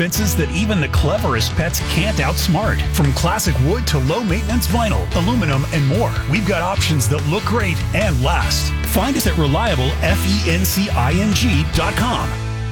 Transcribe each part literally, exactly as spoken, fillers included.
defenses that even the cleverest pets can't outsmart. From classic wood to low-maintenance vinyl, aluminum, and more, we've got options that look great and last. Find us at reliable fencing dot com.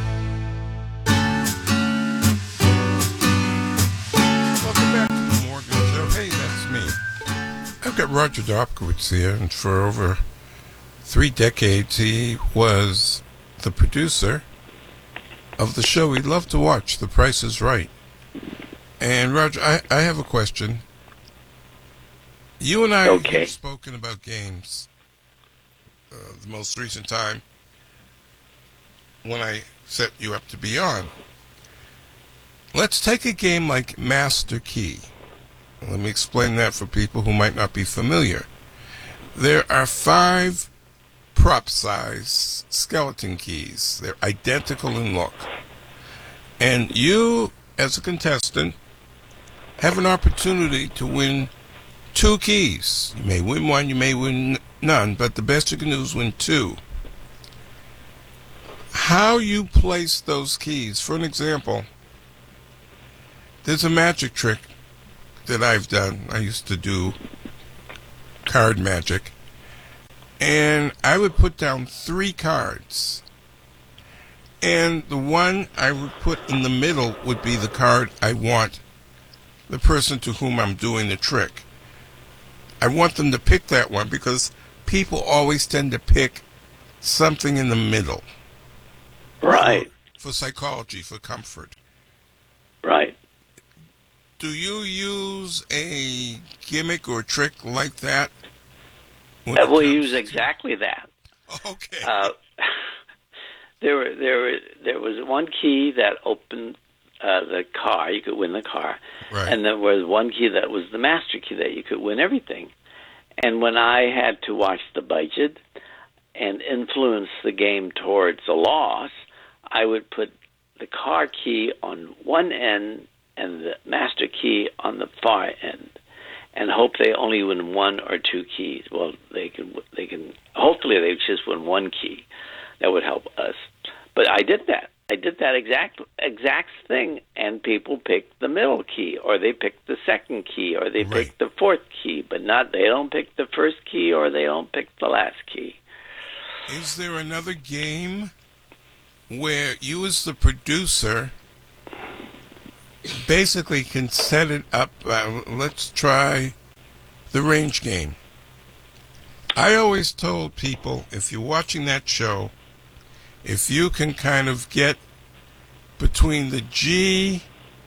Welcome back to the Morgan Show. Hey, that's me. I've got Roger Dobkowitz here, and for over three decades, he was the producer of the show we love to watch, The Price is Right. And Roger, I, I have a question. You and I okay. have spoken about games. Uh, the most recent time when I set you up to be on. Let's take a game like Master Key. Let me explain that for people who might not be familiar. There are five prop-size skeleton keys. They're identical in look. And you, as a contestant, have an opportunity to win two keys. You may win one, you may win none, but the best you can do is win two. How you place those keys, for an example, there's a magic trick that I've done. I used to do card magic. And I would put down three cards. And the one I would put in the middle would be the card I want the person to whom I'm doing the trick. I want them to pick that one because people always tend to pick something in the middle. Right. For, for psychology, for comfort. Right. Do you use a gimmick or trick like that? Uh, we use exactly that. Okay. Uh, there, were, there, were, there was one key that opened uh, the car. You could win the car. Right. And there was one key that was the master key that you could win everything. And when I had to watch the budget and influence the game towards a loss, I would put the car key on one end and the master key on the far end, and hope they only win one or two keys. Well, they can, they can. Hopefully, they just win one key. That would help us. But I did that. I did that exact exact thing, and people picked the middle key, or they picked the second key, or they Right. picked the fourth key. But not they don't pick the first key, or they don't pick the last key. Is there another game where you, as the producer, basically can set it up? Uh, let's try the range game. I always told people, if you're watching that show, if you can kind of get between the G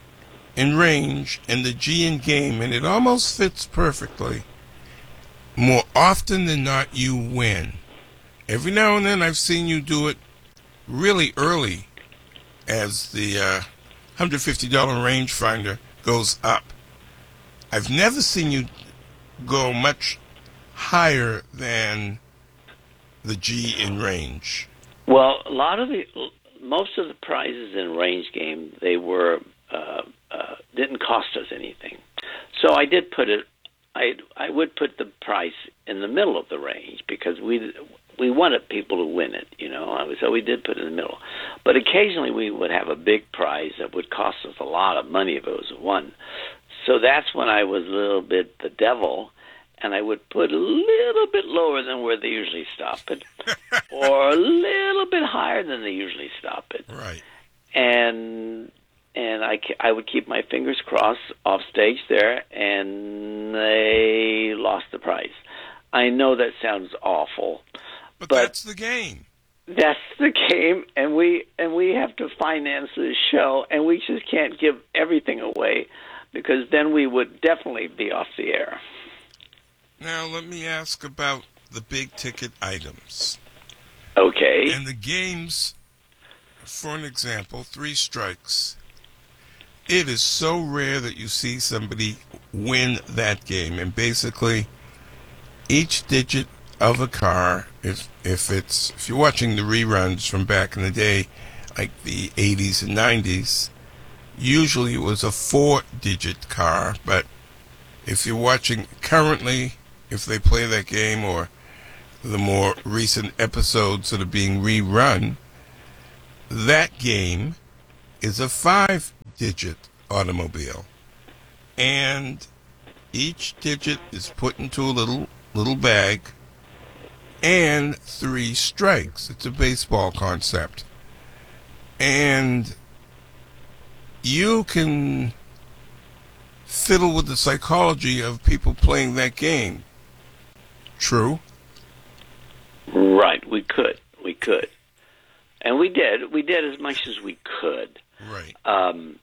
in range and the G in game, and it almost fits perfectly, more often than not, you win. Every now and then I've seen you do it really early as the uh, one hundred fifty dollars rangefinder goes up. I've never seen you go much higher than the G in range. Well, a lot of the, most of the prizes in range game, they were uh, uh, didn't cost us anything. So I did put it. I I would put the price in the middle of the range because we we wanted people to win it, you know. So we did put it in the middle. But occasionally we would have a big prize that would cost us a lot of money if it was one. So that's when I was a little bit the devil, and I would put a little bit lower than where they usually stop it, or a little bit higher than they usually stop it. Right. And and I, I would keep my fingers crossed off stage there, and they lost the prize. I know that sounds awful, But, but that's the game. that's the game, and we and we have to finance this show, and we just can't give everything away because then we would definitely be off the air. Now, let me ask about the big-ticket items. Okay. And the games, for an example, Three Strikes. It is so rare that you see somebody win that game. And basically, each digit of a car, if if it's if you're watching the reruns from back in the day, like the eighties and nineties, usually it was a four-digit car. But if you're watching currently, if they play that game or the more recent episodes that are being rerun, that game is a five-digit digit automobile. And each digit is put into a little little bag, and three strikes. It's a baseball concept. And you can fiddle with the psychology of people playing that game. True? Right, we could. We could. And we did. We did as much as we could. Right. Um,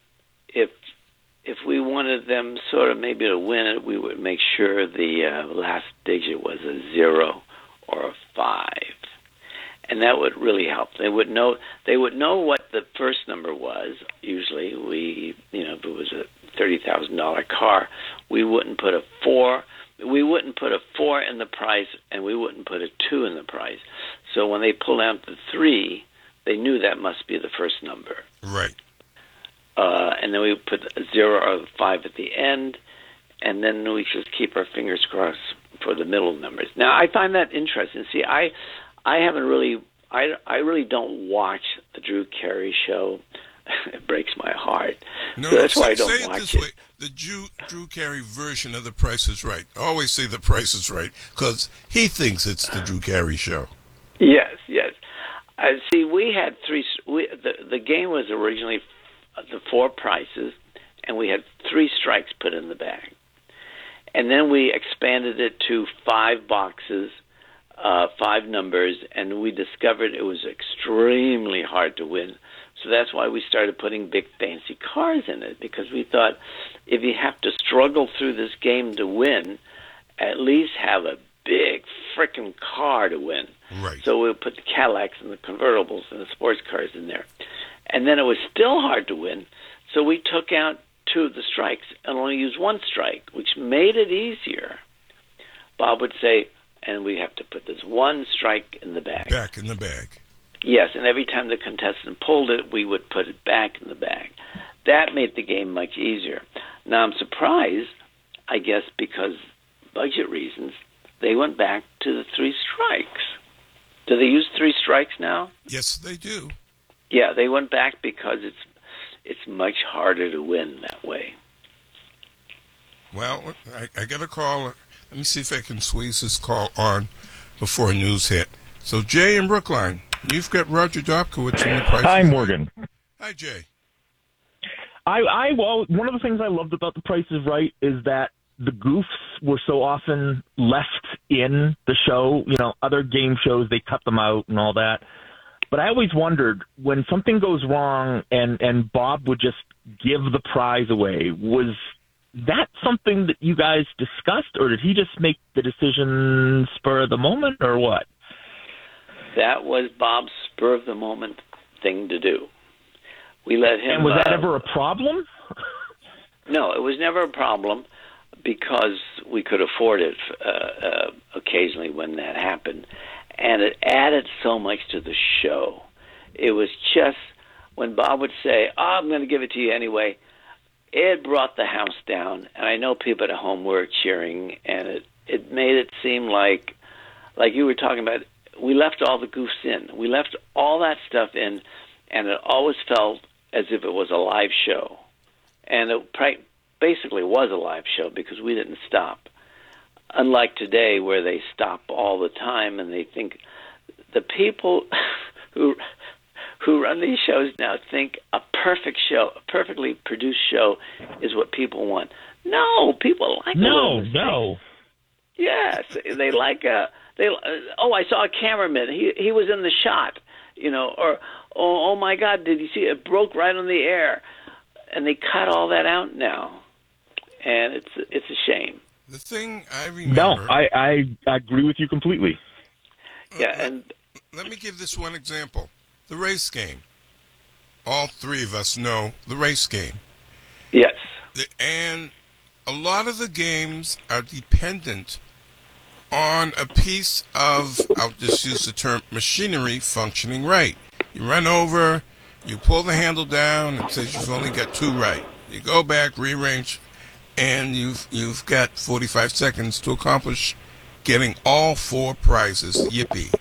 if if we wanted them sort of maybe to win it, we would make sure the uh, last digit was a zero or a five. And that would really help. They would know they would know what the first number was. Usually we, you know, if it was a thirty thousand dollars car, we wouldn't put a four we wouldn't put a four in the price, and we wouldn't put a two in the price. So when they pulled out the three, they knew that must be the first number. Right. Uh, and then we would put a zero or a five at the end, and then we just keep our fingers crossed for the middle numbers. Now, I find that interesting. See, I, I haven't really, I, I really don't watch the Drew Carey show. It breaks my heart. No, so that's say, why I don't say it watch this it. Way. The Drew, Drew Carey version of The Price is Right. I always say The Price is Right because he thinks it's the Drew Carey show. Yes, yes. Uh, see, we had three. We, the the game was originally the four prices, and we had three strikes put in the bag, and then we expanded it to five boxes, uh, five numbers, and we discovered it was extremely hard to win. So that's why we started putting big fancy cars in it, because we thought if you have to struggle through this game to win, at least have a big frickin' car to win. Right. So we'll put the Cadillacs and the convertibles and the sports cars in there. And then it was still hard to win, so we took out two of the strikes and only used one strike, which made it easier. Bob would say, and we have to put this one strike in the bag. Back in the bag. Yes, and every time the contestant pulled it, we would put it back in the bag. That made the game much easier. Now, I'm surprised, I guess, because budget reasons, they went back to the three strikes. Do they use three strikes now? Yes, they do. Yeah, they went back because it's it's much harder to win that way. Well, I, I got a call. Let me see if I can squeeze this call on before news hit. So, Jay in Brookline, you've got Roger Dobkowitz in the Price. Hi, Morgan. Hi, Jay. I, I well, one of the things I loved about The Price is Right is that the goofs were so often left in the show. You know, other game shows, they cut them out and all that. But I always wondered, when something goes wrong and, and Bob would just give the prize away, was that something that you guys discussed, or did he just make the decision spur of the moment, or what? That was Bob's spur-of-the-moment thing to do. We let him... And was that uh, ever a problem? No, it was never a problem because we could afford it uh, uh, occasionally when that happened. And it added so much to the show. It was just, when Bob would say, oh, I'm going to give it to you anyway, it brought the house down. And I know people at home were cheering, and it, it made it seem like, like you were talking about, we left all the goofs in. We left all that stuff in, and it always felt as if it was a live show. And it pra- basically was a live show because we didn't stop. Unlike today where they stop all the time and they think the people who who run these shows now think a perfect show, a perfectly produced show is what people want. No, people like No, no. Yes, they like a they oh, I saw a cameraman. He he was in the shot, you know, or oh, oh my God, did you see it broke right on the air? And they cut all that out now. And it's it's a shame. The thing I remember... No, I, I, I agree with you completely. Yeah, and... Let me give this one example. The race game. All three of us know the race game. Yes. The, and a lot of the games are dependent on a piece of, I'll just use the term, machinery functioning right. You run over, you pull the handle down, it says you've only got two right. You go back, rearrange, and you've you've got forty-five seconds to accomplish getting all four prizes. Yippee.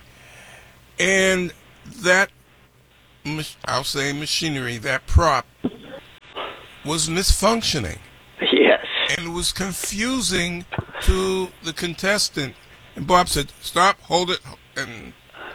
And that, I'll say machinery, that prop, was misfunctioning. Yes. And it was confusing to the contestant. And Bob said, stop, hold it, and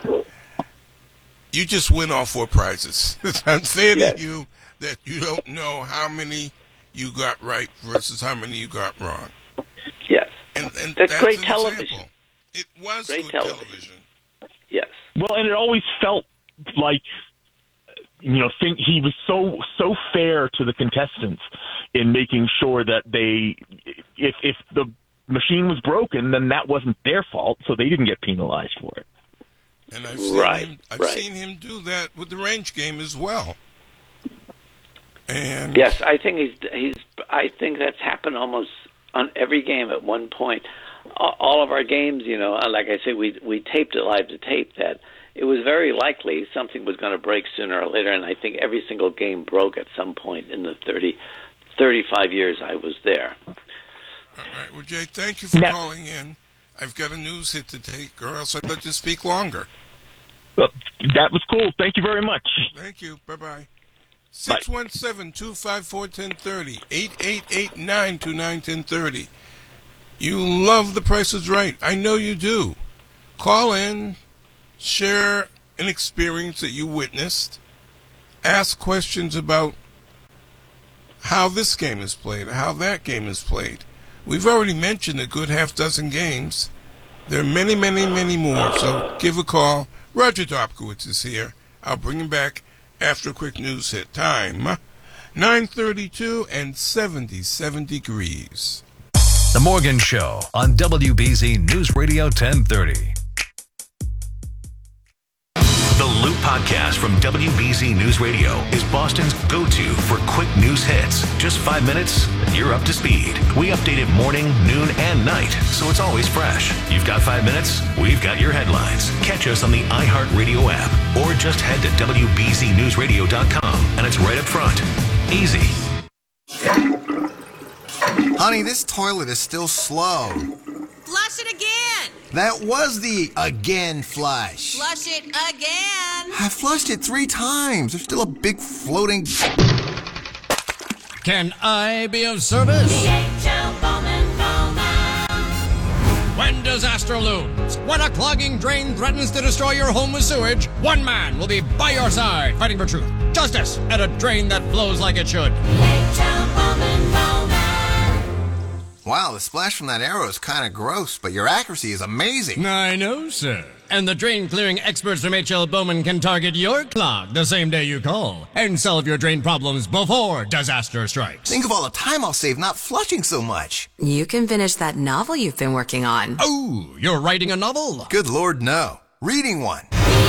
you just win all four prizes. It's unfair Yes. to you that you don't know how many you got right versus how many you got wrong. Yes. And, and That's that's great an television. example. It was Great good television. television. Yes. Well, and it always felt like, you know, think he was so so fair to the contestants in making sure that they, if if the machine was broken, then that wasn't their fault, so they didn't get penalized for it. And I've seen Right, him. I've right. seen him do that with the range game as well. And Yes, I think he's he's. I think that's happened almost on every game at one point. A- All of our games, you know, like I said, we we taped it live to tape. That it was very likely something was going to break sooner or later, and I think every single game broke at some point in the thirty, thirty-five years I was there. all right, well, Jay, thank you for Now- calling in. I've got a news hit to take, or else I'd let you speak longer. Well, that was cool. Thank you very much. Thank you. Bye-bye. six one seven, two five four, one zero three zero, eight eight eight, nine two nine, one zero three zero. You love The Price is Right. I know you do. Call in, share an experience that you witnessed, ask questions about how this game is played, how that game is played. We've already mentioned a good half dozen games. There are many, many, many more, so give a call. Roger Dobkowitz is here. I'll bring him back after a quick news hit. Time, nine thirty-two and seventy-seven degrees. The Morgan Show on W B Z News Radio ten thirty. The Loop Podcast from W B Z News Radio is Boston's go-to for quick news hits. Just five minutes, and you're up to speed. We update it morning, noon, and night, so it's always fresh. You've got five minutes, we've got your headlines. Catch us on the iHeartRadio app, or just head to W B Z news radio dot com, and it's right up front. Easy. Honey, this toilet is still slow. Flush it again. That was the again flush. Flush it again. I flushed it three times. There's still a big floating... Can I be of service? When disaster looms, when a clogging drain threatens to destroy your home with sewage, one man will be by your side, fighting for truth, justice, and a drain that flows like it should. Wow, the splash from that arrow is kind of gross, but your accuracy is amazing. I know, sir. And the drain clearing experts from H L Bowman can target your clog the same day you call and solve your drain problems before disaster strikes. Think of all the time I'll save not flushing so much. You can finish that novel you've been working on. Oh, you're writing a novel? Good Lord, no. Reading one.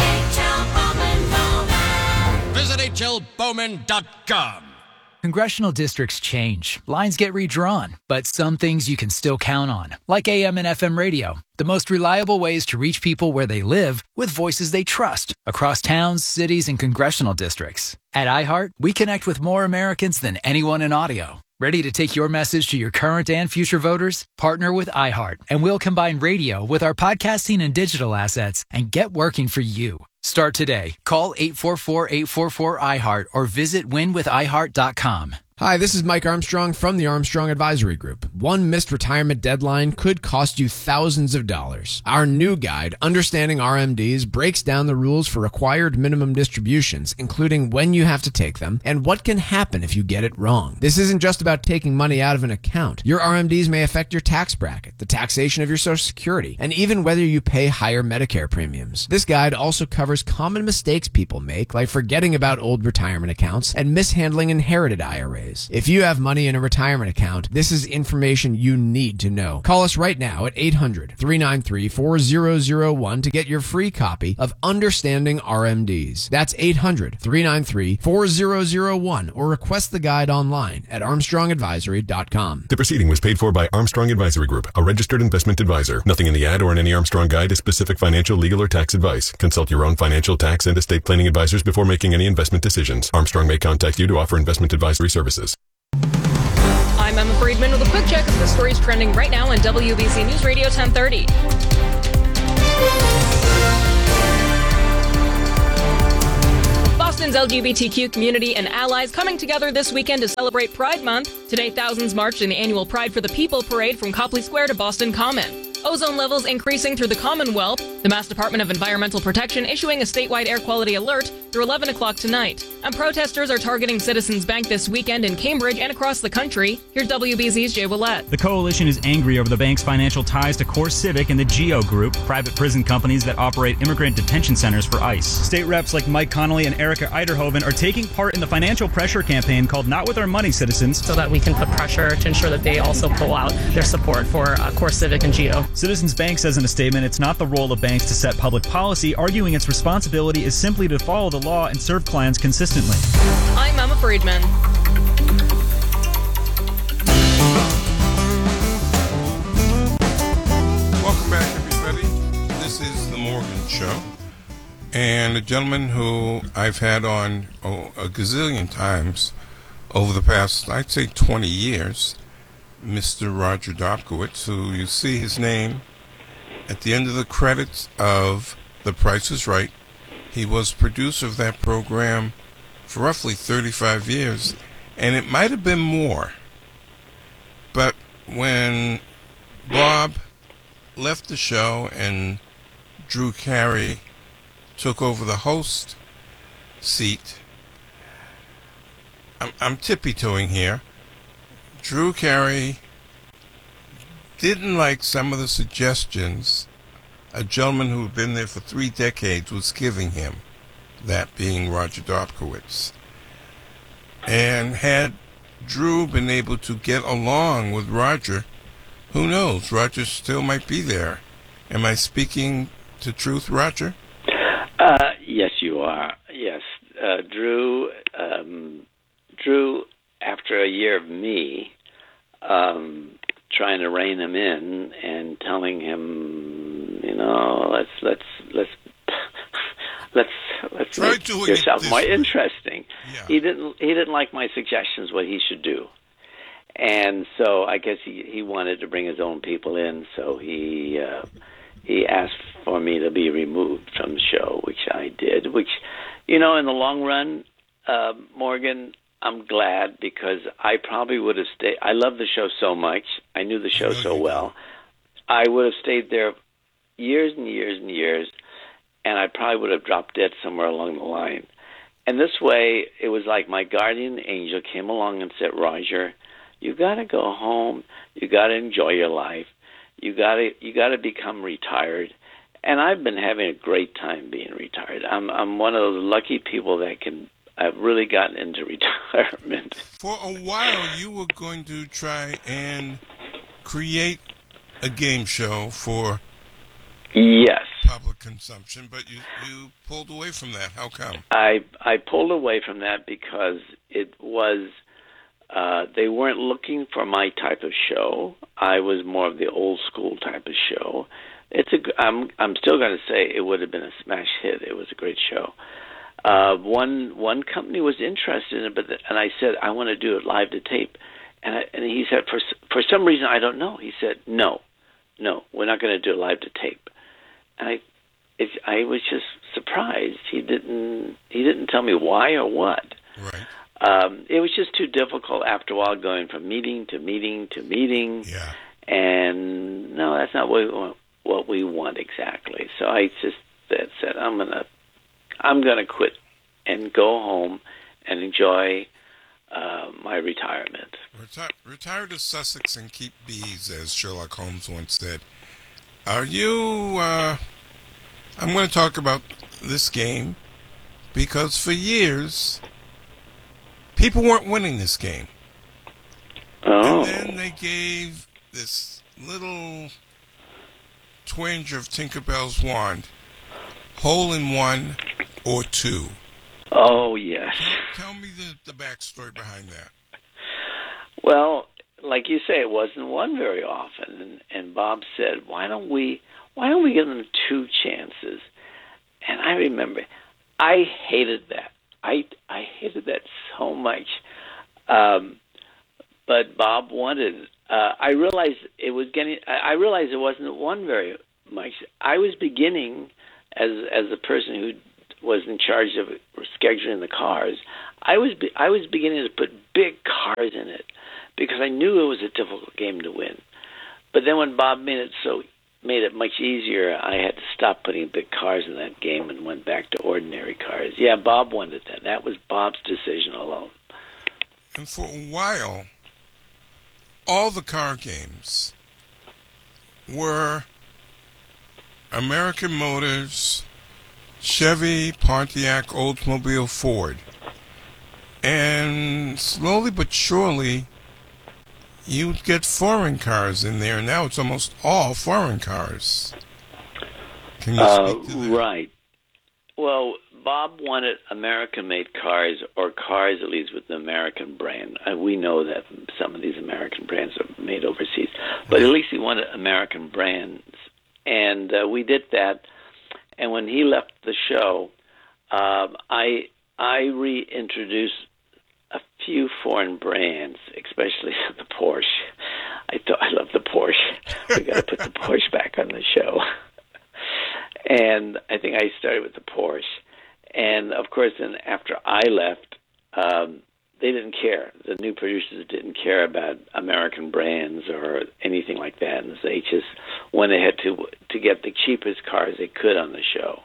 Visit H L Bowman dot com. Congressional districts change, lines get redrawn, but some things you can still count on, like A M and F M radio, the most reliable ways to reach people where they live with voices they trust across towns, cities, and congressional districts. At iHeart, we connect with more Americans than anyone in audio. Ready to take your message to your current and future voters? Partner with iHeart, and we'll combine radio with our podcasting and digital assets and get working for you. Start today. Call eight four four, eight four four, I heart or visit win with i heart dot com. Hi, this is Mike Armstrong from the Armstrong Advisory Group. One missed retirement deadline could cost you thousands of dollars. Our new guide, Understanding R M Ds, breaks down the rules for required minimum distributions, including when you have to take them and what can happen if you get it wrong. This isn't just about taking money out of an account. Your R M Ds may affect your tax bracket, the taxation of your Social Security, and even whether you pay higher Medicare premiums. This guide also covers common mistakes people make, like forgetting about old retirement accounts and mishandling inherited I R As. If you have money in a retirement account, this is information you need to know. Call us right now at eight hundred, three nine three, four zero zero one to get your free copy of Understanding R M Ds. That's eight hundred, three nine three, four zero zero one or request the guide online at armstrong advisory dot com. The proceeding was paid for by Armstrong Advisory Group, a registered investment advisor. Nothing in the ad or in any Armstrong guide is specific financial, legal, or tax advice. Consult your own financial, tax, and estate planning advisors before making any investment decisions. Armstrong may contact you to offer investment advisory services. I'm Emma Friedman with a quick check of the stories trending right now on W B Z News Radio ten thirty. Boston's L G B T Q community and allies coming together this weekend to celebrate Pride Month. Today, thousands marched in the annual Pride for the People parade from Copley Square to Boston Common. Ozone levels increasing through the Commonwealth. The Mass Department of Environmental Protection issuing a statewide air quality alert through eleven o'clock tonight. And protesters are targeting Citizens Bank this weekend in Cambridge and across the country. Here's W B Z's Jay Willett. The coalition is angry over the bank's financial ties to Core Civic and the GEO Group, private prison companies that operate immigrant detention centers for ICE. State reps like Mike Connolly and Erica Eiderhoven are taking part in the financial pressure campaign called Not With Our Money, Citizens, so that we can put pressure to ensure that they also pull out their support for uh, Core Civic and GEO. Citizens Bank says in a statement it's not the role of banks to set public policy, arguing its responsibility is simply to follow the law and serve clients consistently. I'm Emma Friedman. Welcome back, everybody. This is The Morgan Show. And a gentleman who I've had on oh, a gazillion times over the past, I'd say, twenty years, Mister Roger Dobkowitz, who you see his name at the end of the credits of The Price is Right. He was producer of that program for roughly thirty-five years, and it might have been more. But when Bob left the show and Drew Carey took over the host seat, I'm, I'm tippy-toeing here. Drew Carey didn't like some of the suggestions a gentleman who had been there for three decades was giving him, that being Roger Dobkowitz. And had Drew been able to get along with Roger, who knows, Roger still might be there. Am I speaking to truth, Roger? Uh, yes, you are. Yes. Uh, Drew, um, Drew, after a year of me, um, trying to rein him in and telling him, you know, let's let's let's let's let's Try make doing yourself it more this way. interesting. Yeah. He didn't he didn't like my suggestions what he should do, and so I guess he he wanted to bring his own people in. So he uh, he asked for me to be removed from the show, which I did. Which, you know, in the long run, uh, Morgan, I'm glad, because I probably would have stayed. I love the show so much. I knew the show so well. I would have stayed there years and years and years, and I probably would have dropped dead somewhere along the line. And this way, it was like my guardian angel came along and said, Roger, you got to go home. You got to enjoy your life. You got to you got to become retired. And I've been having a great time being retired. I'm I'm one of those lucky people that can. I've really gotten into retirement. For a while, you were going to try and create a game show for yes public consumption, but you, you pulled away from that. How come? I I pulled away from that because it was uh, they weren't looking for my type of show. I was more of the old school type of show. It's a I'm I'm still going to say it would have been a smash hit. It was a great show. Uh, one one company was interested in it, but the, and I said I want to do it live to tape, and I, and he said for for some reason I don't know. He said no, no, we're not going to do it live to tape, and I it, I was just surprised. He didn't he didn't tell me why or what. Right. Um, it was just too difficult after a while, going from meeting to meeting to meeting. Yeah. And no, that's not what we want, what we want exactly. So I just said I'm gonna. I'm going to quit and go home and enjoy uh, my retirement. Reti- retire to Sussex and keep bees, as Sherlock Holmes once said. Are you... Uh, I'm going to talk about this game because for years, people weren't winning this game. Oh. And then they gave this little twinge of Tinkerbell's wand, hole in one or two. Oh, yes. Tell me the, the backstory behind that. Well, like you say, it wasn't won very often, and, and Bob said, "Why don't we? Why don't we give them two chances?" And I remember, I hated that. I I hated that so much. Um, but Bob wanted. Uh, I realized it was getting. I realized it wasn't won very much. I was beginning as as a person who was in charge of scheduling the cars, I was be, I was beginning to put big cars in it because I knew it was a difficult game to win. But then when Bob made it so made it much easier, I had to stop putting big cars in that game and went back to ordinary cars. Yeah, Bob wanted that. That was Bob's decision alone. And for a while, all the car games were American Motors, Chevy, Pontiac, Oldsmobile, Ford. And slowly but surely, you'd get foreign cars in there. Now it's almost all foreign cars. Can you uh, speak to that? Right. Well, Bob wanted American-made cars, or cars at least with an American brand. Uh, we know that some of these American brands are made overseas, but at least he wanted American brands. And uh, we did that. And when he left the show, um, I I reintroduced a few foreign brands, especially the Porsche. I thought I love the Porsche. We got to put the Porsche back on the show. And I think I started with the Porsche. And of course, then after I left, um, they didn't care. The new producers didn't care about American brands or anything like that, and they just went ahead to to get the cheapest cars they could on the show.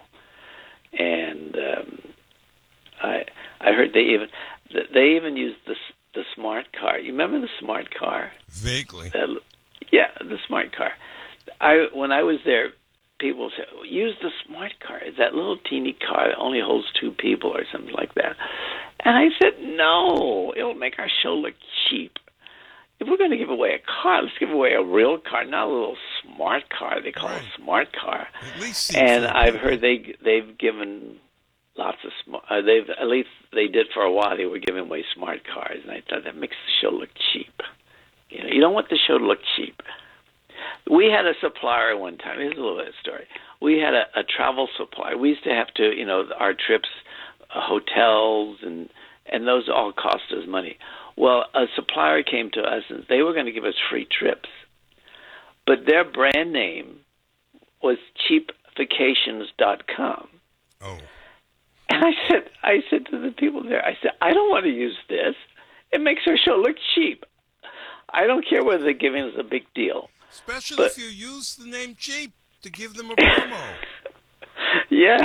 And um, I I heard they even they even used the the smart car. You remember the smart car? Vaguely. That, yeah, the smart car. I when I was there, people said, use the smart car. It's that little teeny car that only holds two people or something like that. And I said, no, it'll make our show look cheap. If we're going to give away a car, let's give away a real car, not a little smart car. They call right. it a smart car. At least and I've heard they, they've given lots of smart, uh, they've, at least they did for a while, they were giving away smart cars. And I thought that makes the show look cheap. You know, you don't want the show to look cheap. We had a supplier one time. Here's a little bit of a story. We had a, a travel supplier. We used to have to, you know, our trips, uh, hotels, and and those all cost us money. Well, a supplier came to us, and they were going to give us free trips. But their brand name was cheap vacations dot com. Oh. And I said, I said to the people there, I said, I don't want to use this. It makes our show look cheap. I don't care whether they're giving us a big deal. Especially but, if you use the name cheap to give them a promo. Yes.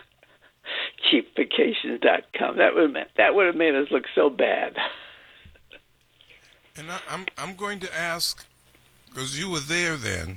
cheap vacations dot com. That would have that would have made us look so bad. And I, I'm I'm going to ask, because you were there then,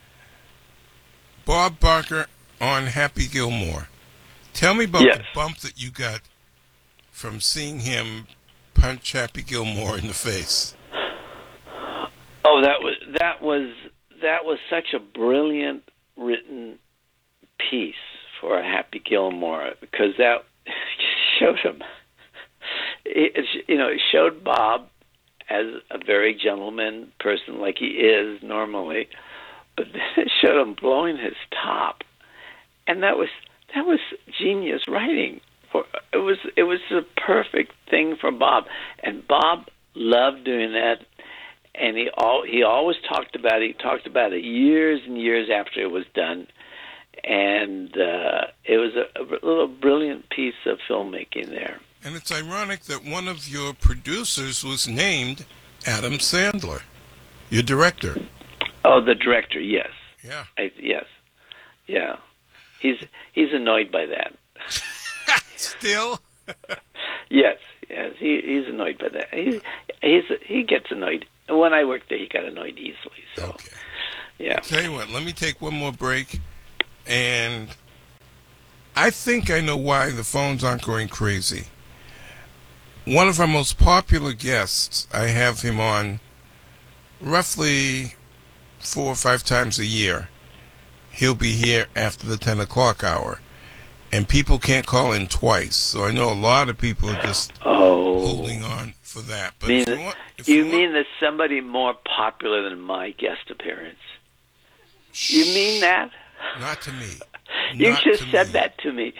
Bob Barker on Happy Gilmore. Tell me about yes. the bump that you got from seeing him punch Happy Gilmore in the face. Oh, that was that was that was such a brilliant written piece for Happy Gilmore, because that showed him. It, you know, it showed Bob as a very gentleman person, like he is normally, but then it showed him blowing his top, and that was that was genius writing. For it was it was the perfect thing for Bob, and Bob loved doing that. And he all he always talked about it. He talked about it years and years after it was done, and uh, it was a, a little brilliant piece of filmmaking there. And it's ironic that one of your producers was named Adam Sandler, your director. Oh, the director, yes. Yeah. I, yes. Yeah. He's he's annoyed by that. Still? Yes. Yes. He he's annoyed by that. He he's he gets annoyed. When I worked there, he got annoyed easily. So, okay. Yeah. I'll tell you what, let me take one more break, and I think I know why the phones aren't going crazy. One of our most popular guests, I have him on roughly four or five times a year. He'll be here after the ten o'clock hour, and people can't call in twice, so I know a lot of people are just oh. holding on for that. But mean, if you want, if you you mean want, there's somebody more popular than my guest appearance? You mean that? Not to me. You Not just to said me. that to me.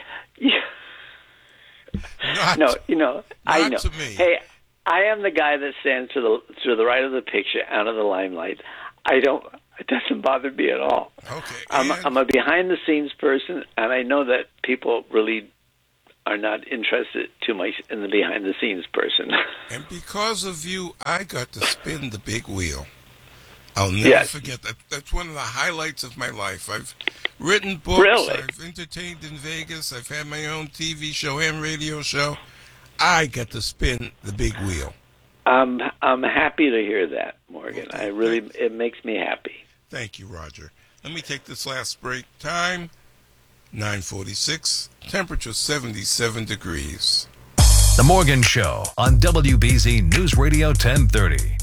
Not, no, you know, I know. to me. Hey, I am the guy that stands to the to the right of the picture, out of the limelight. I don't. It doesn't bother me at all. Okay. I'm, and, I'm a behind the scenes person, and I know that people really are not interested too much in the behind-the-scenes person. And because of you, I got to spin the big wheel. I'll never Yes. forget that. That's one of the highlights of my life. I've written books. Really? I've entertained in Vegas. I've had my own T V show and radio show. I get to spin the big wheel. I'm I'm happy to hear that, Morgan. I really it makes me happy. Thank you, Roger. Let me take this last break. Time, nine forty-six. Temperature, seventy-seven degrees. The Morgan Show on W B Z News Radio ten thirty.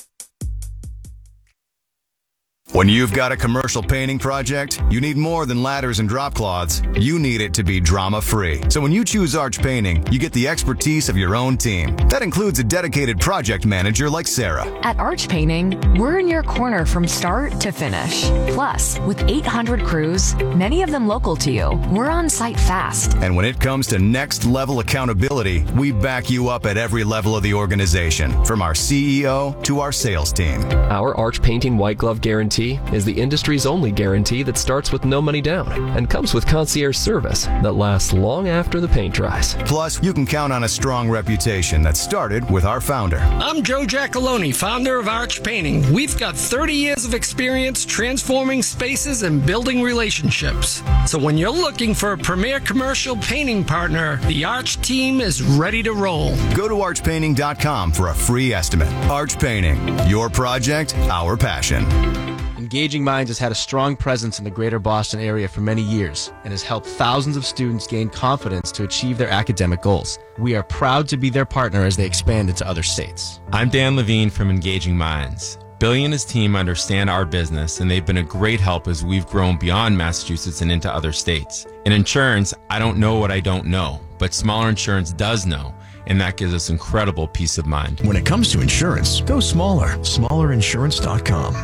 When you've got a commercial painting project, you need more than ladders and drop cloths. You need it to be drama-free. So when you choose Arch Painting, you get the expertise of your own team. That includes a dedicated project manager like Sarah. At Arch Painting, we're in your corner from start to finish. Plus, with eight hundred crews, many of them local to you, we're on site fast. And when it comes to next-level accountability, we back you up at every level of the organization, from our C E O to our sales team. Our Arch Painting White Glove Guarantee is the industry's only guarantee that starts with no money down and comes with concierge service that lasts long after the paint dries. Plus, you can count on a strong reputation that started with our founder. I'm Joe Giacalone, founder of Arch Painting. We've got thirty years of experience transforming spaces and building relationships. So when you're looking for a premier commercial painting partner, the Arch team is ready to roll. Go to arch painting dot com for a free estimate. Arch Painting, your project, our passion. Engaging Minds has had a strong presence in the greater Boston area for many years and has helped thousands of students gain confidence to achieve their academic goals. We are proud to be their partner as they expand into other states. I'm Dan Levine from Engaging Minds. Billy and his team understand our business, and they've been a great help as we've grown beyond Massachusetts and into other states. In insurance, I don't know what I don't know, but Smaller Insurance does know, and that gives us incredible peace of mind. When it comes to insurance, go smaller. smaller insurance dot com.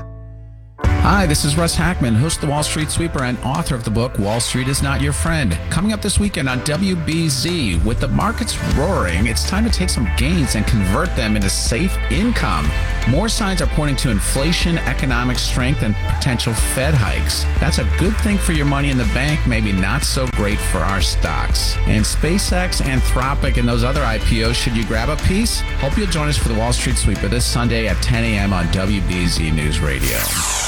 Hi, this is Russ Hackman, host of the Wall Street Sweeper and author of the book, Wall Street is Not Your Friend. Coming up this weekend on W B Z, with the markets roaring, it's time to take some gains and convert them into safe income. More signs are pointing to inflation, economic strength, and potential Fed hikes. That's a good thing for your money in the bank, maybe not so great for our stocks. And SpaceX, Anthropic, and those other I P Os, should you grab a piece? Hope you'll join us for the Wall Street Sweeper this Sunday at ten a.m. on W B Z News Radio.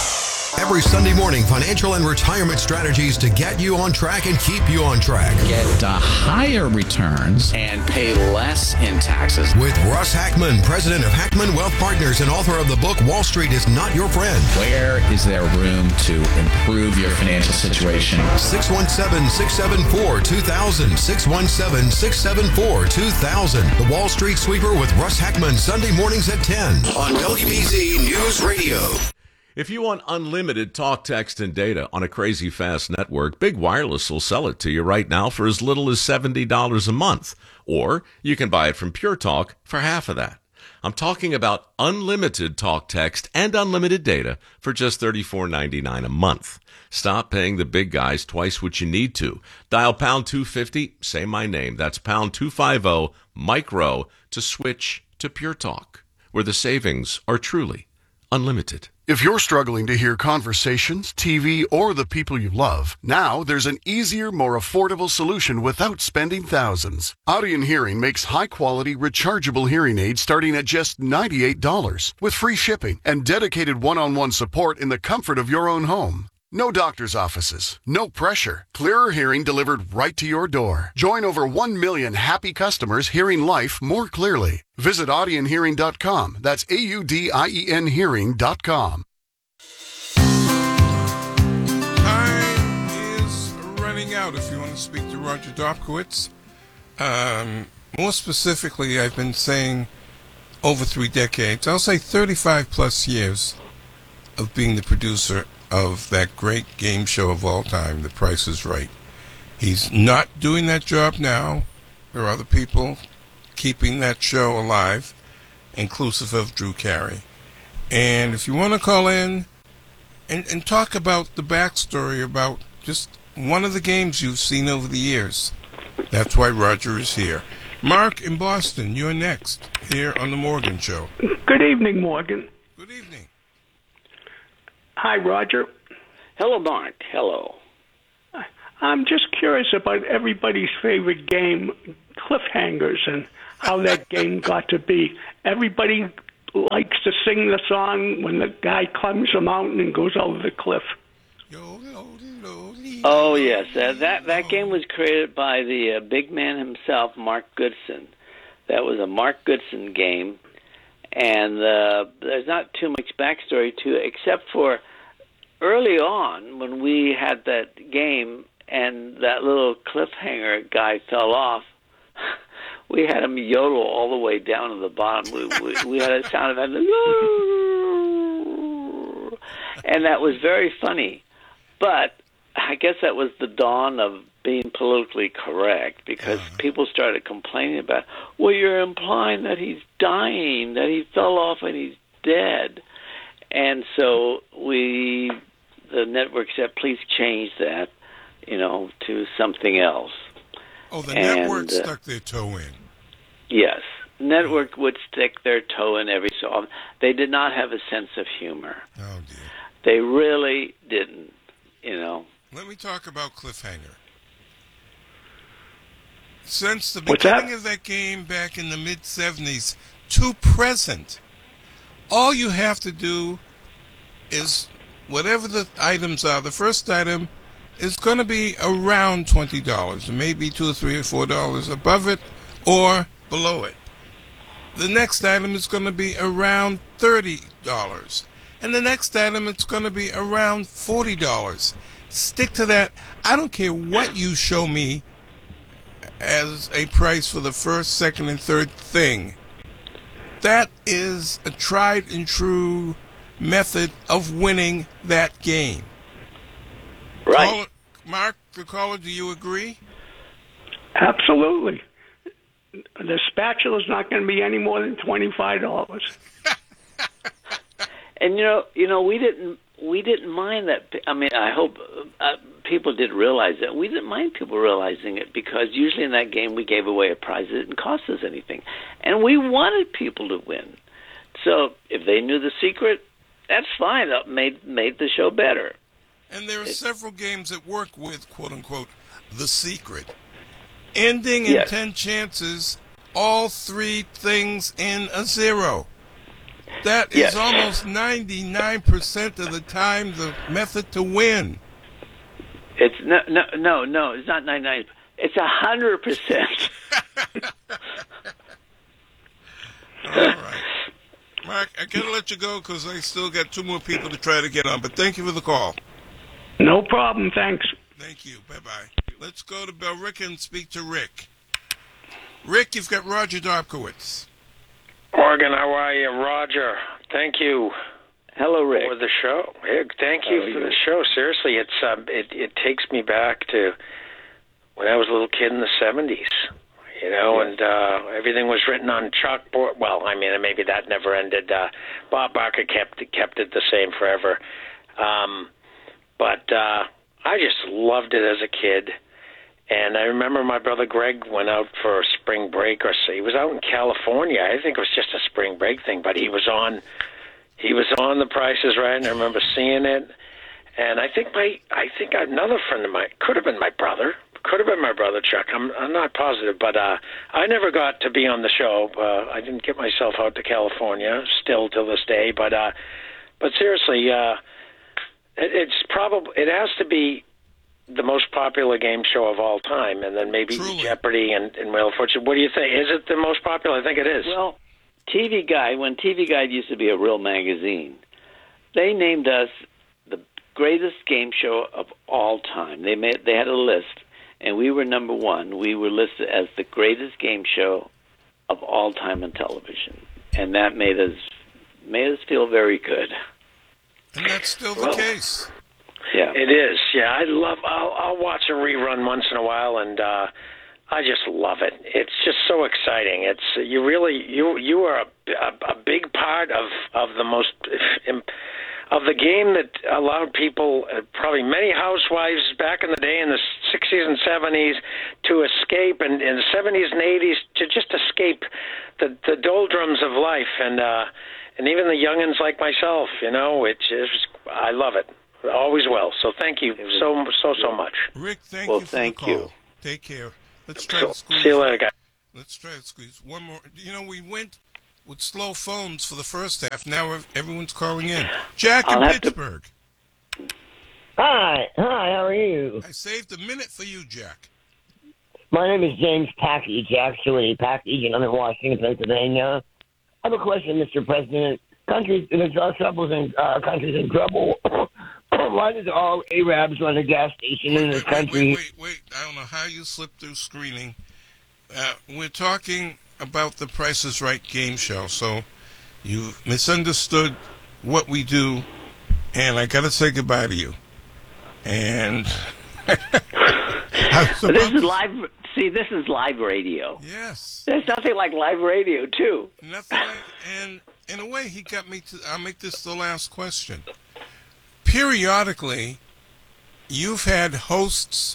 Every Sunday morning, financial and retirement strategies to get you on track and keep you on track. Get uh, higher returns and pay less in taxes. With Russ Hackman, president of Hackman Wealth Partners and author of the book, Wall Street is Not Your Friend. Where is there room to improve your financial situation? six one seven, six seven four, two thousand. six one seven, six seven four, two thousand. The Wall Street Sweeper with Russ Hackman, Sunday mornings at ten on W B Z News Radio. If you want unlimited talk, text, and data on a crazy fast network, Big Wireless will sell it to you right now for as little as seventy dollars a month. Or you can buy it from Pure Talk for half of that. I'm talking about unlimited talk, text, and unlimited data for just thirty-four ninety-nine a month. Stop paying the big guys twice what you need to. Dial pound two fifty, say my name. That's pound two fifty, micro, to switch to Pure Talk, where the savings are truly unlimited. If you're struggling to hear conversations, T V, or the people you love, now there's an easier, more affordable solution without spending thousands. Audion Hearing makes high-quality, rechargeable hearing aids starting at just ninety-eight dollars, with free shipping and dedicated one-on-one support in the comfort of your own home. No doctor's offices, no pressure. Clearer hearing delivered right to your door. Join over one million happy customers hearing life more clearly. Visit audion hearing dot com. That's A U D I E N hearing dot com. Time is running out if you want to speak to Roger Dobkowitz. Um, more specifically, I've been saying over three decades, I'll say thirty-five plus years of being the producer of that great game show of all time, The Price is Right. He's not doing that job now. There are other people keeping that show alive, inclusive of Drew Carey. And if you want to call in and, and talk about the backstory about just one of the games you've seen over the years, that's why Roger is here. Mark in Boston, you're next here on The Morgan Show. Good evening, Morgan. Good evening. Hi, Roger. Hello, Mark. Hello. I'm just curious about everybody's favorite game, Cliffhangers, and how that game got to be. Everybody likes to sing the song when the guy climbs a mountain and goes over the cliff. Oh, yes. Uh, that that game was created by the uh, big man himself, Mark Goodson. That was a Mark Goodson game. And uh, there's not too much backstory to it, except for early on when we had that game and that little cliffhanger guy fell off, we had him yodel all the way down to the bottom. We, we, we had a sound of it, and that was very funny. But I guess that was the dawn of being politically correct, because uh-huh. people started complaining about, well, you're implying that he's dying, that he fell off and he's dead. And so we, the network said, please change that, you know, to something else. Oh, the and, network uh, stuck their toe in. Yes. Network would stick their toe in every so often. They did not have a sense of humor. Oh, dear. They really didn't, you know. Let me talk about Cliffhanger. Since the What's beginning that? of that game back in the mid-seventies to present, all you have to do is, whatever the items are, the first item is going to be around twenty dollars, maybe two or three or four dollars above it or below it. The next item is going to be around thirty dollars. And the next item, it's going to be around forty dollars. Stick to that. I don't care what you show me as a price for the first, second, and third thing. That is a tried and true method of winning that game. Right. Caller, Mark, the caller, do you agree? Absolutely. The spatula's not going to be any more than twenty-five dollars. And you know, you know, we didn't we didn't mind that. I mean, I hope uh, people did realize that. We didn't mind people realizing it, because usually in that game we gave away a prize that didn't cost us anything, and we wanted people to win. So if they knew the secret, that's fine. That made made the show better. And there are several games that work with, quote unquote, the secret. Ending in yes. ten chances, all three things in a zero. That is yes. almost ninety-nine percent of the time the method to win. It's no, no, no, no. It's not ninety-nine. It's a hundred percent. All right, Mark. I gotta let you go because I still got two more people to try to get on. But thank you for the call. No problem. Thanks. Thank you. Bye bye. Let's go to Billerica and speak to Rick. Rick, you've got Roger Dobkowitz. Morgan, how are you? Roger, thank you. Hello, Rick. For the show. Hey, thank you How for are the you? show. Seriously, it's uh, it it takes me back to when I was a little kid in the seventies. You know, Yeah. and uh, everything was written on chalkboard. Well, I mean, maybe that never ended. Uh, Bob Barker kept kept it the same forever. Um, but uh, I just loved it as a kid. And I remember my brother Greg went out for a spring break, or so he was out in California. I think it was just a spring break thing, but he was on, he was on The Price is Right, and I remember seeing it. And I think my, I think another friend of mine, could have been my brother, could have been my brother Chuck. I'm, I'm not positive, but uh, I never got to be on the show. Uh, I didn't get myself out to California, still till this day. But, uh, but seriously, uh, it, it's probably it has to be the most popular game show of all time, and then maybe Truly. Jeopardy and, and Wheel of Fortune. What do you think? Is it the most popular? I think it is. Well, T V Guide, when T V Guide used to be a real magazine, they named us the greatest game show of all time. They made they had a list, and we were number one. We were listed as the greatest game show of all time on television, and that made us made us feel very good. And that's still the Well, case. Yeah, it is. Yeah, I love. I'll, I'll watch a rerun once in a while, and uh, I just love it. It's just so exciting. It's you really you you are a, a, a big part of of the most of the game that allowed people, uh, probably many housewives back in the day in the sixties and seventies, to escape, and in the seventies and eighties to just escape the the doldrums of life, and uh, and even the youngins like myself. You know, it's just I love it. Always will. So thank you so, so, so much. Rick, thank well, you for thank the call. you. Take care. Let's try So, to squeeze. see you later, guys. Let's try to squeeze one more. You know, we went with slow phones for the first half. Now everyone's calling in. Jack I'll in have to- Pittsburgh. Hi, hi, how are you? I saved a minute for you, Jack. My name is James Package, actually, Package, and I'm in Washington, Pennsylvania. I have a question, Mister President. Countries, there's uh, troubles in uh, countries in trouble. Why does all Arabs run a gas station in this country? Wait, wait, wait. I don't know how you slipped through screening. Uh, we're talking about the Price is Right game show, so you misunderstood what we do, and I got to say goodbye to you. And this is live. See, this is live radio. Yes. There's nothing like live radio, too. Nothing. Like, and in a way, he got me to. I'll make this the last question. Periodically, you've had hosts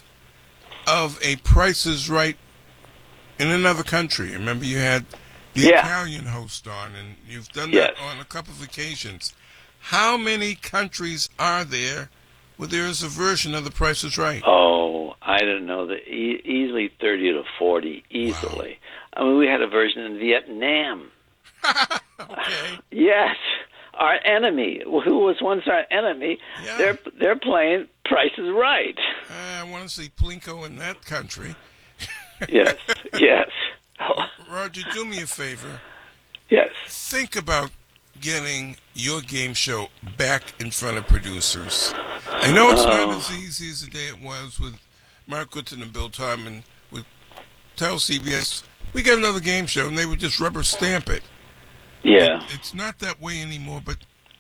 of a Price is Right in another country. Remember, you had the Yeah. Italian host on, and you've done Yes. that on a couple of occasions. How many countries are there where there is a version of the Price is Right? Oh, I don't know. The, e- easily thirty to forty, easily. Wow. I mean, we had a version in Vietnam. Okay. Yes. Our enemy, who was once our enemy, Yeah. they're they're playing Price is Right. Uh, I want to see Plinko in that country. Yes, yes. Roger, do me a favor. Yes. Think about getting your game show back in front of producers. I know it's not Oh. as easy as the day it was with Mark Goodson and Bill Todman with Tell C B S. We got another game show, and they would just rubber stamp it. Yeah. It, it's not that way anymore, but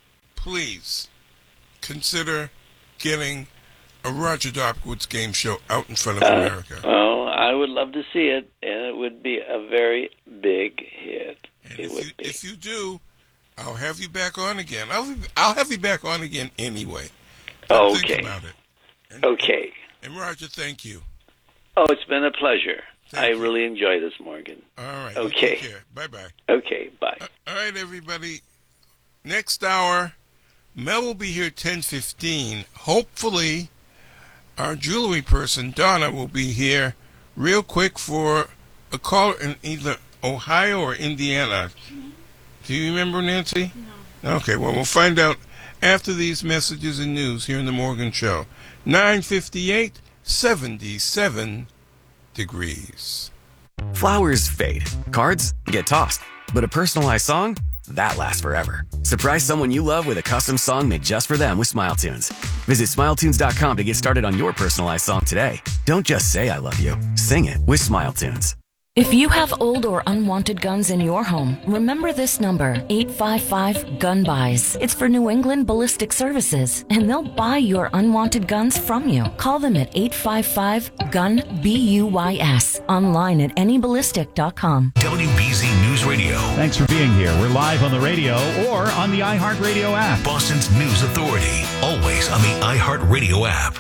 please consider getting a Roger Dobkowitz game show out in front of Uh, America. Oh, I would love to see it, and it would be a very big hit. And It if would you, be. if you do, I'll have you back on again. I'll I'll have you back on again anyway. But Okay. Think about it. And, Okay. And Roger, thank you. Oh, it's been a pleasure. Thank I you. really enjoy this, Morgan. All right. you Okay. Take care. Bye bye. Okay, bye. All right, everybody. Next hour, Mel will be here ten fifteen. Hopefully, our jewelry person, Donna, will be here real quick for a call in either Ohio or Indiana. Do you remember, Nancy? No. Okay, well, we'll find out after these messages and news here in the Morgan Show. nine fifty-eight, seventy-seven degrees. Flowers fade. Cards get tossed. But a personalized song? That lasts forever. Surprise someone you love with a custom song made just for them with Smile Tunes. Visit smile tunes dot com to get started on your personalized song today. Don't just say I love you. Sing it with Smile Tunes. If you have old or unwanted guns in your home, remember this number, eight five five, gun buys. It's for New England Ballistic Services, and they'll buy your unwanted guns from you. Call them at eight five five, gun, B U Y S, online at any ballistic dot com. W B Z News Radio. Thanks for being here. We're live on the radio or on the iHeartRadio app. Boston's News Authority. Always on the iHeartRadio app.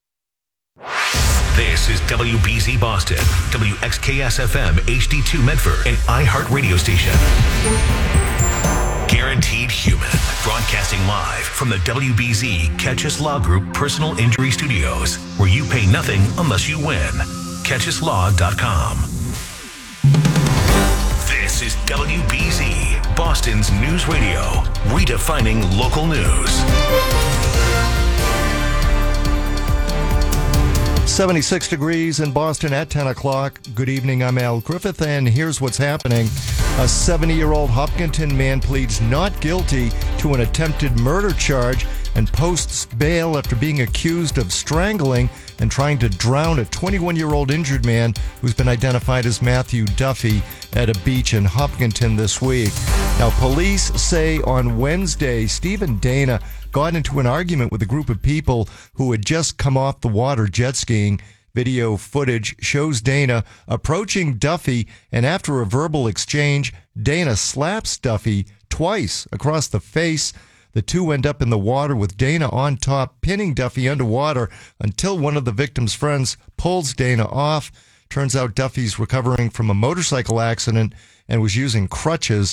This is W B Z Boston, W X K S F M H D two Medford, and iHeart Radio Station. Guaranteed Human, broadcasting live from the W B Z Catchus Law Group Personal Injury Studios, where you pay nothing unless you win. catchus law dot com. This is W B Z, Boston's News Radio, redefining local news. seventy-six degrees in Boston at ten o'clock. Good evening, I'm Al Griffith, and here's what's happening. A seventy-year-old Hopkinton man pleads not guilty to an attempted murder charge and posts bail after being accused of strangling and trying to drown a twenty-one-year-old injured man who's been identified as Matthew Duffy at a beach in Hopkinton this week. Now, police say on Wednesday, Stephen Dana got into an argument with a group of people who had just come off the water jet skiing. Video footage shows Dana approaching Duffy, and after a verbal exchange, Dana slaps Duffy twice across the face. The two end up in the water with Dana on top, pinning Duffy underwater until one of the victim's friends pulls Dana off. Turns out Duffy's recovering from a motorcycle accident and was using crutches.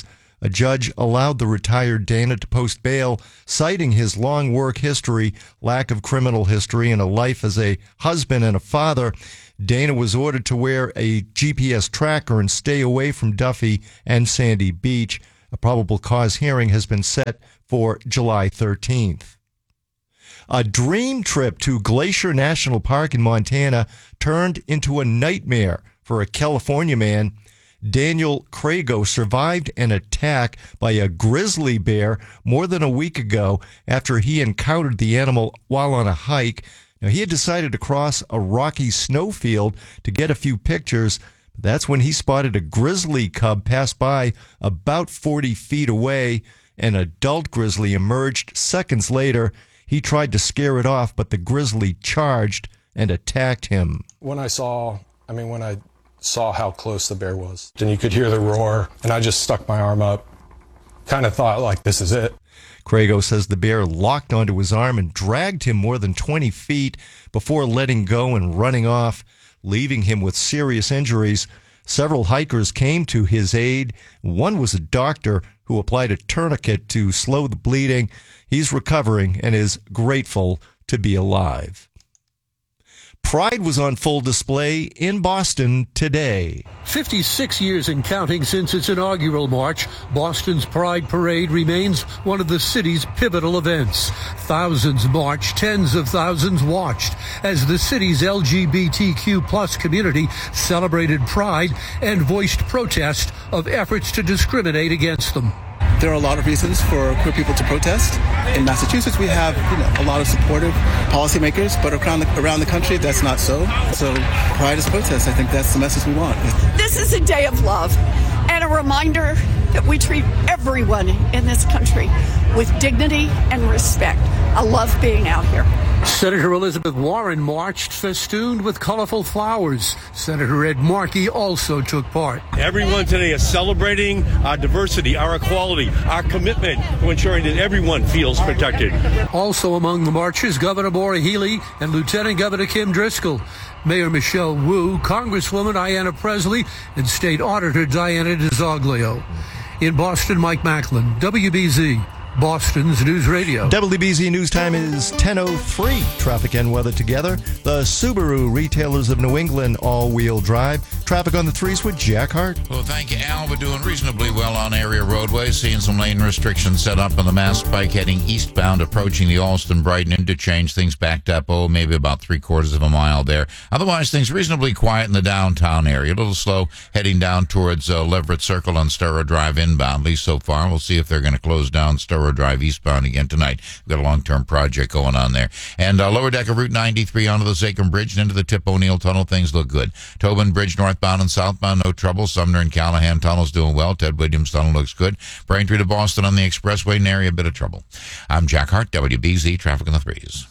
A judge allowed the retired Dana to post bail, citing his long work history, lack of criminal history, and a life as a husband and a father. Dana was ordered to wear a G P S tracker and stay away from Duffy and Sandy Beach. A probable cause hearing has been set for July thirteenth. A dream trip to Glacier National Park in Montana turned into a nightmare for a California man. Daniel Crago survived an attack by a grizzly bear more than a week ago after he encountered the animal while on a hike. Now, he had decided to cross a rocky snowfield to get a few pictures. That's when he spotted a grizzly cub pass by about forty feet away. An adult grizzly emerged seconds later. He tried to scare it off, but the grizzly charged and attacked him. When I saw, I mean, when I saw how close the bear was, and you could hear the roar, and I just stuck my arm up, kind of thought, like, this is it. Crago says the bear locked onto his arm and dragged him more than twenty feet before letting go and running off, leaving him with serious injuries. Several hikers came to his aid. One was a doctor who applied a tourniquet to slow the bleeding. He's recovering and is grateful to be alive. Pride was on full display in Boston today. fifty-six years and counting since its inaugural march, Boston's Pride Parade remains one of the city's pivotal events. Thousands marched, tens of thousands watched as the city's L G B T Q plus community celebrated Pride and voiced protest of efforts to discriminate against them. There are a lot of reasons for queer people to protest. In Massachusetts, we have you know, a lot of supportive policymakers, but around the, around the country, that's not so. So pride is protest. I think that's the message we want. This is a day of love and a reminder that we treat everyone in this country with dignity and respect. I love being out here. Senator Elizabeth Warren marched festooned with colorful flowers. Senator Ed Markey also took part. Everyone today is celebrating our diversity, our equality, our commitment to ensuring that everyone feels protected. Also among the marchers, Governor Maura Healey and Lieutenant Governor Kim Driscoll, Mayor Michelle Wu, Congresswoman Ayanna Presley, and State Auditor Diana DiZoglio. In Boston, Mike Macklin, W B Z. Boston's News Radio. W B Z News Time is ten oh three. Traffic and weather together. The Subaru Retailers of New England all-wheel drive. Traffic on the threes with Jack Hart. Well, thank you, Al. We're doing reasonably well on area roadways. Seeing some lane restrictions set up on the Mass Pike heading eastbound, approaching the Alston-Brighton interchange. Things backed up, oh, maybe about three-quarters of a mile there. Otherwise, things reasonably quiet in the downtown area. A little slow heading down towards uh, Leverett Circle on Sturrow Drive inbound, at least so far. We'll see if they're going to close down Sturrow Drive eastbound again tonight. We've got a long-term project going on there. And uh, lower deck of Route ninety-three onto the Zachem Bridge and into the Tip O'Neill Tunnel. Things look good. Tobin Bridge northbound and southbound, no trouble. Sumner and Callahan Tunnel's doing well. Ted Williams Tunnel looks good. Braintree to Boston on the expressway, nary a bit of trouble. I'm Jack Hart, W B Z, Traffic on the Threes.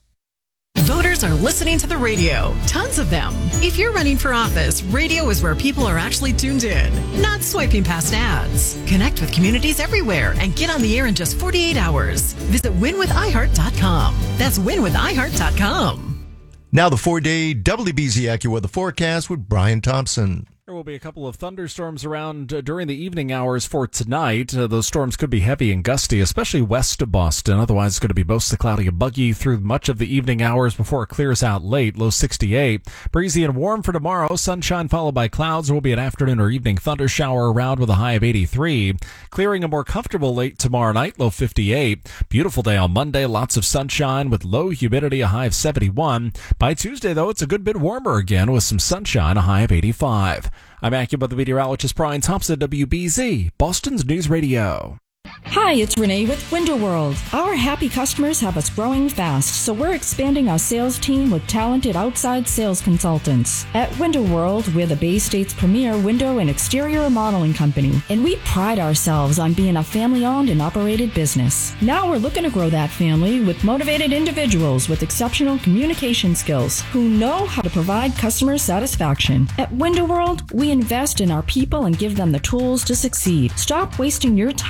Voters are listening to the radio. Tons of them. If you're running for office, radio is where people are actually tuned in, not swiping past ads. Connect with communities everywhere and get on the air in just forty-eight hours. Visit win with i heart dot com. That's win with i heart dot com. Now the four-day W B Z AccuWeather forecast with Brian Thompson. There will be a couple of thunderstorms around uh, during the evening hours for tonight. Uh, those storms could be heavy and gusty, especially west of Boston. Otherwise, it's going to be mostly cloudy and buggy through much of the evening hours before it clears out late. Low sixty-eight. Breezy and warm for tomorrow. Sunshine followed by clouds. There will be an afternoon or evening thunder shower around with a high of eighty-three. Clearing and more comfortable late tomorrow night. Low fifty-eight. Beautiful day on Monday. Lots of sunshine with low humidity, a high of seventy-one. By Tuesday, though, it's a good bit warmer again with some sunshine, a high of eighty-five. I'm AccuWeather meteorologist Brian Thompson, W B Z, Boston's News Radio. Hi, it's Renee with Window World. Our happy customers have us growing fast, so we're expanding our sales team with talented outside sales consultants. At Window World, we're the Bay State's premier window and exterior remodeling company, and we pride ourselves on being a family-owned and operated business. Now we're looking to grow that family with motivated individuals with exceptional communication skills who know how to provide customer satisfaction. At Window World, we invest in our people and give them the tools to succeed. Stop wasting your time and talent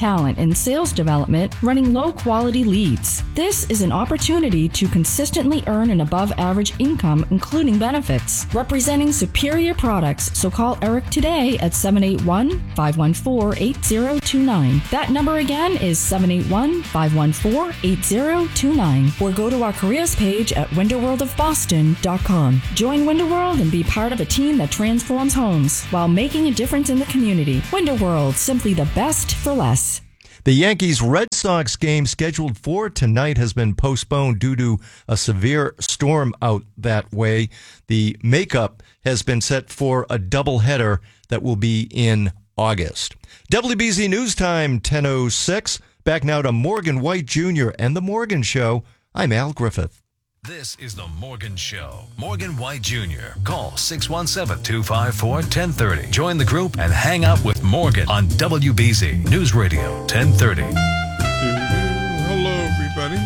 talent in sales development running low-quality leads. This is an opportunity to consistently earn an above-average income, including benefits, representing superior products. So call Eric today at seven eight one, five one four, eight zero two nine. That number again is seven eight one, five one four, eight zero two nine. Or go to our careers page at window world of boston dot com. Join Window World and be part of a team that transforms homes while making a difference in the community. Window World, simply the best for less. The Yankees-Red Sox game scheduled for tonight has been postponed due to a severe storm out that way. The makeup has been set for a doubleheader that will be in August. W B Z News Time, ten oh six. Back now to Morgan White Junior and The Morgan Show. I'm Al Griffith. This is The Morgan Show. Morgan White Junior Call six one seven, two five four, one zero three zero. Join the group and hang out with Morgan on W B Z News Radio ten thirty. Hello, everybody.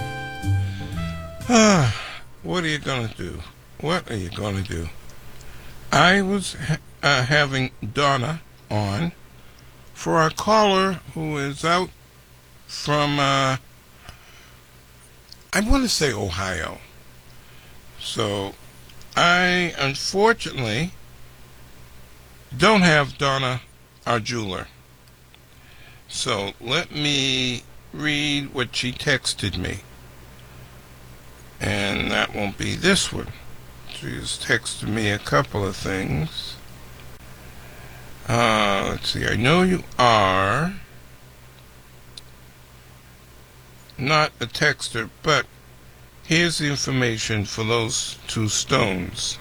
Ah, what are you going to do? What are you going to do? I was ha- uh, having Donna on for our caller who is out from... Uh, I want to say Ohio. So, I unfortunately don't have Donna, our jeweler. So, let me read what she texted me. And that won't be this one. She's texted me a couple of things. Uh, let's see. I know you are not a texter, but here's the information for those two stones.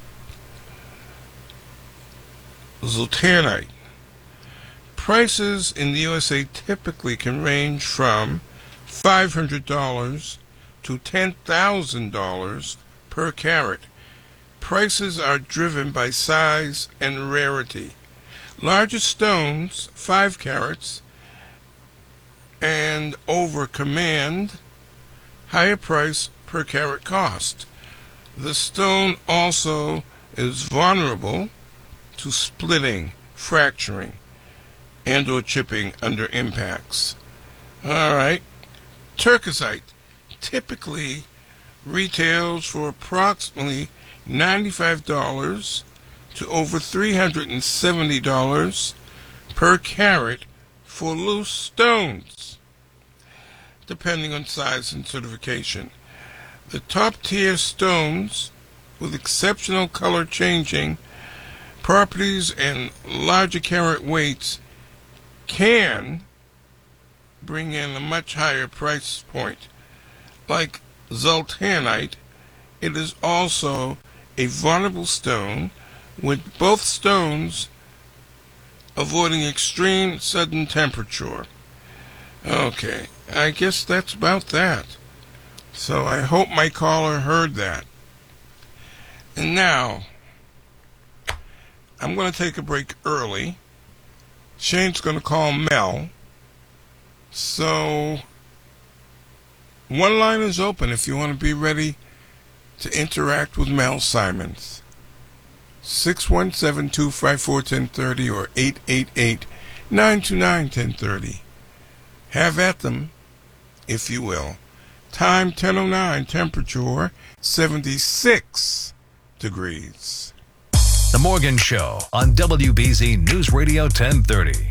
Zoltanite. Prices in the U S A typically can range from five hundred dollars to ten thousand dollars per carat. Prices are driven by size and rarity. Larger stones, five carats, and over command higher price per carat cost. The stone also is vulnerable to splitting, fracturing, and or chipping under impacts. Alright, turquoisite typically retails for approximately ninety-five dollars to over three hundred seventy dollars per carat for loose stones, depending on size and certification. The top-tier stones with exceptional color changing properties and larger carat weights can bring in a much higher price point. Like Zoltanite, it is also a vulnerable stone, with both stones avoiding extreme sudden temperature. Okay, I guess that's about that. So I hope my caller heard that. And now, I'm going to take a break early. Shane's going to call Mel. So, one line is open if you want to be ready to interact with Mel Simons. six one seven, two five four, one zero three zero or eight eight eight, nine two nine, one zero three zero. Have at them, if you will. Time ten oh nine, temperature seventy-six degrees. The Morgan Show on W B Z News Radio ten thirty.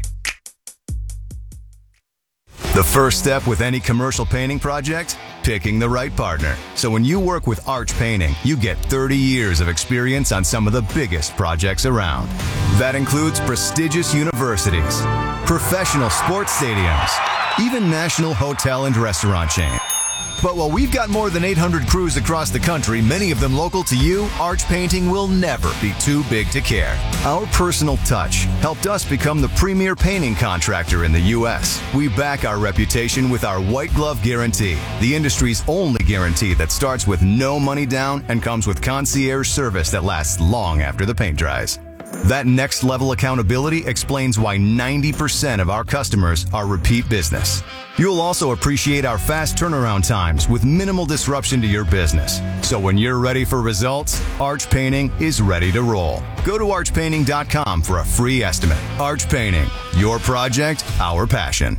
The first step with any commercial painting project? Picking the right partner. So when you work with Arch Painting, you get thirty years of experience on some of the biggest projects around. That includes prestigious universities, professional sports stadiums, even national hotel and restaurant chains. But while we've got more than eight hundred crews across the country, many of them local to you, Arch Painting will never be too big to care. Our personal touch helped us become the premier painting contractor in the U S. We back our reputation with our white glove guarantee, the industry's only guarantee that starts with no money down and comes with concierge service that lasts long after the paint dries. That next level accountability explains why ninety percent of our customers are repeat business. You'll also appreciate our fast turnaround times with minimal disruption to your business. So when you're ready for results, Arch Painting is ready to roll. Go to arch painting dot com for a free estimate. Arch Painting, your project, our passion.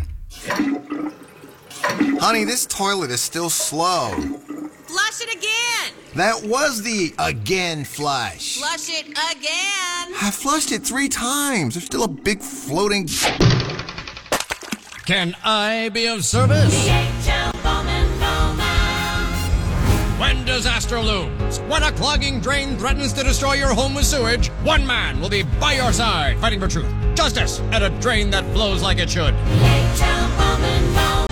Honey, this toilet is still slow. Flush it again. That was the again flush. Flush it again. I flushed it three times. There's still a big floating... Can I be of service? D H L Bowman Bowman. When disaster looms, when a clogging drain threatens to destroy your home with sewage, one man will be by your side, fighting for truth, justice, and a drain that flows like it should. D H L Bowman Bowman.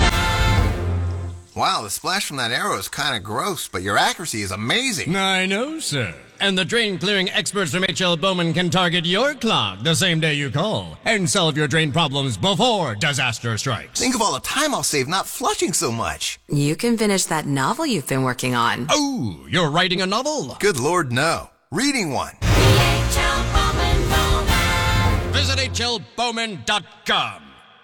Wow, the splash from that arrow is kind of gross, but your accuracy is amazing. I know, sir. And the drain clearing experts from H L Bowman can target your clog the same day you call and solve your drain problems before disaster strikes. Think of all the time I'll save not flushing so much. You can finish that novel you've been working on. Oh, you're writing a novel? Good Lord, no. Reading one. D H L Bowman Bowman. Visit H L Bowman dot com.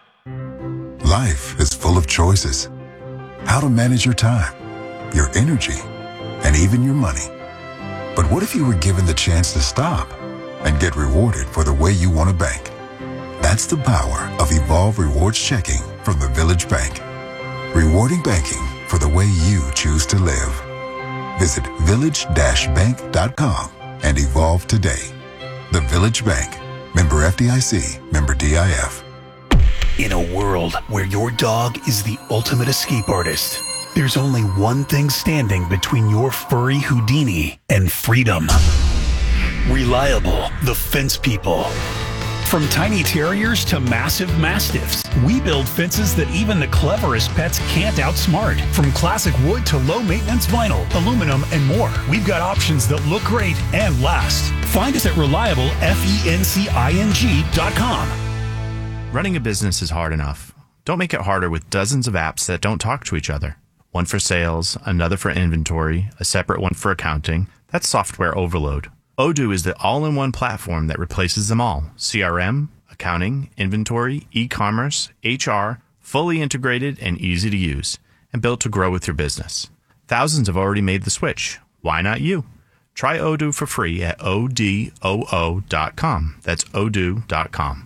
Life is full of choices. How to manage your time, your energy, and even your money. But what if you were given the chance to stop and get rewarded for the way you want to bank? That's the power of Evolve Rewards Checking from the Village Bank. Rewarding banking for the way you choose to live. Visit village dash bank dot com and evolve today. The Village Bank. Member F D I C. Member D I F. In a world where your dog is the ultimate escape artist, there's only one thing standing between your furry Houdini and freedom. Reliable, the Fence People. From tiny terriers to massive mastiffs, we build fences that even the cleverest pets can't outsmart. From classic wood to low-maintenance vinyl, aluminum, and more, we've got options that look great and last. Find us at reliable fencing dot com. Running a business is hard enough. Don't make it harder with dozens of apps that don't talk to each other. One for sales, another for inventory, a separate one for accounting. That's software overload. Odoo is the all-in-one platform that replaces them all. C R M, accounting, inventory, e-commerce, H R, fully integrated and easy to use, and built to grow with your business. Thousands have already made the switch. Why not you? Try Odoo for free at odoo dot com. That's odoo dot com.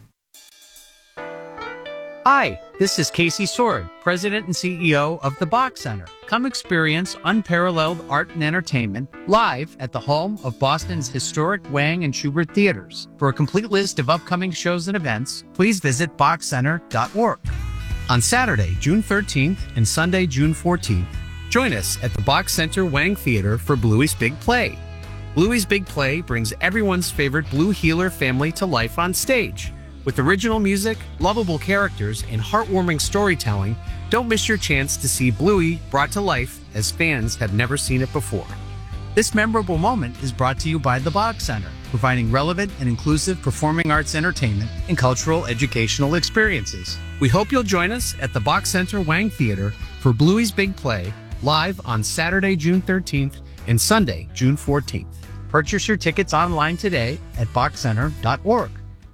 Hi, this is Casey Sword, President and C E O of the Bach Center. Come experience unparalleled art and entertainment live at the home of Boston's historic Wang and Schubert theaters. For a complete list of upcoming shows and events, please visit bach center dot org. On Saturday, June thirteenth and Sunday, June fourteenth, join us at the Bach Center Wang Theater for Bluey's Big Play. Bluey's Big Play brings everyone's favorite Blue Heeler family to life on stage. With original music, lovable characters, and heartwarming storytelling, don't miss your chance to see Bluey brought to life as fans have never seen it before. This memorable moment is brought to you by the Bach Center, providing relevant and inclusive performing arts entertainment and cultural educational experiences. We hope you'll join us at the Bach Center Wang Theater for Bluey's Big Play, live on Saturday, June thirteenth and Sunday, June fourteenth. Purchase your tickets online today at bach center dot org.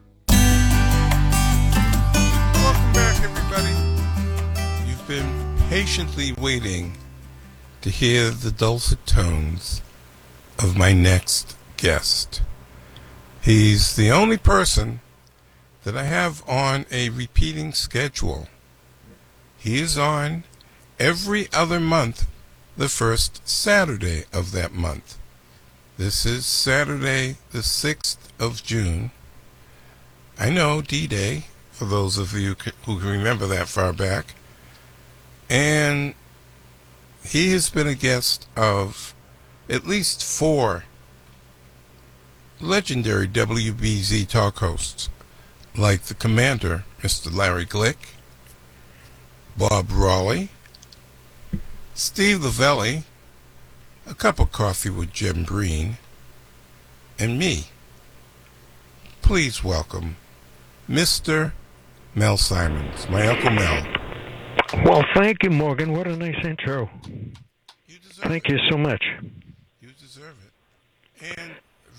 Welcome back, everybody. You've been patiently waiting to hear the dulcet tones of my next guest. He's the only person that I have on a repeating schedule. He is on every other month, the first Saturday of that month. This is Saturday, the sixth of June. I know, D-Day, for those of you who can remember that far back. And he has been a guest of at least four legendary W B Z talk hosts, like the Commander, Mister Larry Glick, Bob Raleigh, Steve Lavelli, A Cup of Coffee with Jim Breen, and me. Please welcome Mister Mel Simons, my Uncle Mel. Well, thank you, Morgan. What a nice intro. You deserve thank it. you so much. You deserve it. And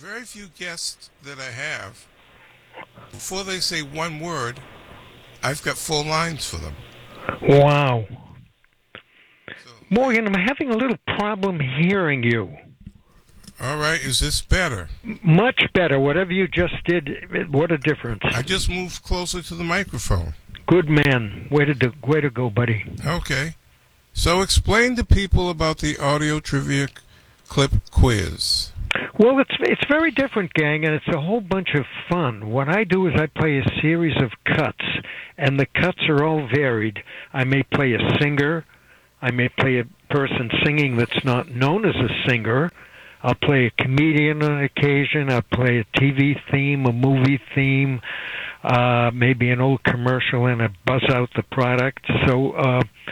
very few guests that I have, before they say one word, I've got full lines for them. Wow. Morgan, I'm having a little problem hearing you. All right, is this better? Much better. Whatever you just did, what a difference. I just moved closer to the microphone. Good man. Way to do, way to go, buddy. Okay. So explain to people about the audio trivia clip quiz. Well, it's it's very different, gang, and it's a whole bunch of fun. What I do is I play a series of cuts, and the cuts are all varied. I may play a singer. I may play a person singing that's not known as a singer. I'll play a comedian on occasion. I'll play a T V theme, a movie theme, uh, maybe an old commercial, and I buzz out the product. So uh,